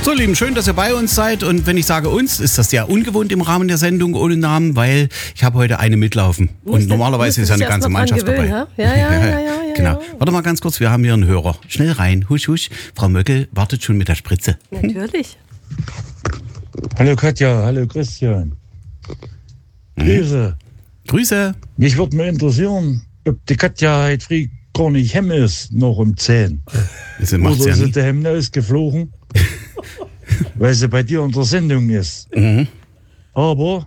So, Lieben, schön, dass ihr bei uns seid. Und wenn ich sage uns, ist das ja ungewohnt im Rahmen der Sendung ohne Namen, weil ich habe heute eine mitlaufen. Und normalerweise ist ja eine ganze Mannschaft dabei. Ja. Genau. Warte mal ganz kurz, wir haben hier einen Hörer. Schnell rein, husch, husch. Frau Möckel wartet schon mit der Spritze. Natürlich. Hallo Katja, hallo Christian. Grüße. Grüße. Mich würde mal interessieren, ob die Katja heute früh gar nicht heim ist, noch um 10. Sie macht's Oder ja ist sie nie. daheim ausgeflogen, weil sie bei dir in der Sendung ist. Aber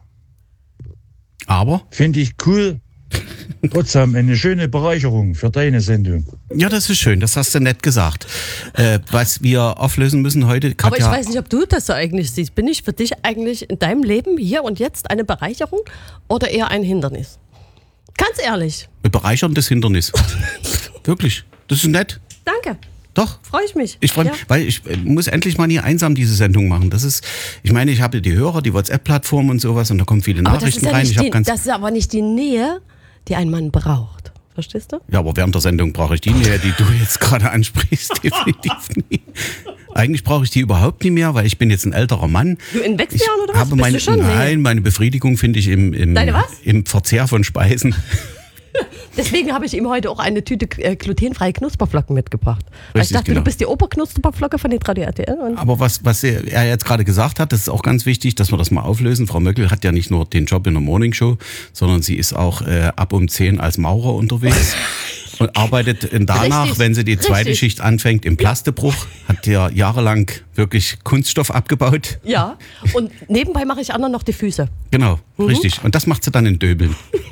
finde ich cool, trotzdem eine schöne Bereicherung für deine Sendung. Ja, das ist schön, das hast du nett gesagt. Was wir auflösen müssen heute, Katja. Aber ich weiß nicht, ob du das so eigentlich siehst. Bin ich für dich eigentlich in deinem Leben hier und jetzt eine Bereicherung oder eher ein Hindernis? Ganz ehrlich. Ein bereicherndes Hindernis. Wirklich, das ist nett. Danke. Doch. Freue ich mich. Ich freue mich, weil ich muss endlich mal nie einsam diese Sendung machen. Das ist, ich meine, ich habe die Hörer, die WhatsApp-Plattform und sowas und da kommen viele Aber Nachrichten das ist ja rein. nicht das ist aber nicht die Nähe, die ein Mann braucht. Verstehst du? Ja, aber während der Sendung brauche ich die Nähe, die du jetzt gerade ansprichst, definitiv nie. Eigentlich brauche ich die überhaupt nicht mehr, weil ich bin jetzt ein älterer Mann. Du in Wechseljahren oder was? Habe meine, Bist du schon? nein, meine Befriedigung finde ich im Deine was? im Verzehr von Speisen. Deswegen habe ich ihm heute auch eine Tüte glutenfreie Knusperflocken mitgebracht. Weil ich Richtig, dachte, genau. du bist die Oberknusperflocke von den Radio RTL. Und Aber was er jetzt gerade gesagt hat, das ist auch ganz wichtig, dass wir das mal auflösen. Frau Möckel hat ja nicht nur den Job in der Morningshow, sondern sie ist auch ab um 10 als Maurer unterwegs. Und arbeitet danach, Richtig, wenn sie die zweite richtig. Schicht anfängt, im Plastebruch. Hat ja jahrelang wirklich Kunststoff abgebaut. ja, und nebenbei mache ich anderen noch die Füße. Genau, richtig. Und das macht sie dann in Döbeln.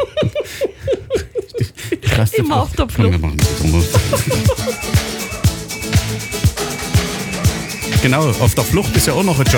Immer auf der Flucht. Genau, auf der Flucht ist ja auch noch ein Job.